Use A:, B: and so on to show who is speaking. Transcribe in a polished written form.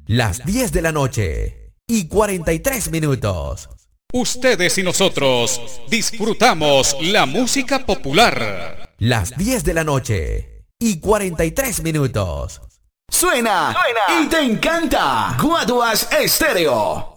A: Las 10 de la noche y 43 minutos.
B: Ustedes y nosotros disfrutamos la música popular.
A: Las 10 de la noche y 43 minutos.
C: Suena y te encanta. Guaduas Estéreo.